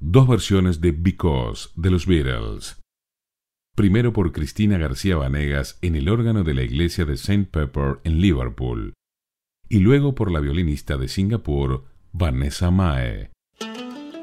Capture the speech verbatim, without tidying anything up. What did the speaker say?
dos versiones de Because de los Beatles. Primero por Cristina García Vanegas en el órgano de la iglesia de Saint Pepper en Liverpool, y luego por la violinista de Singapur, Vanessa Mae.